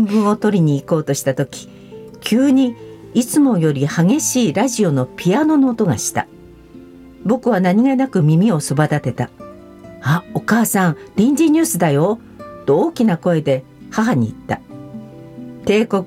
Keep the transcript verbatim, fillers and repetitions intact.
新聞を取りに行こうとした時、急にいつもより激しいラジオのピアノの音がした。僕は何気なく耳をそば立てた。あ、お母さん、臨時ニュースだよと大きな声で母に言った。帝国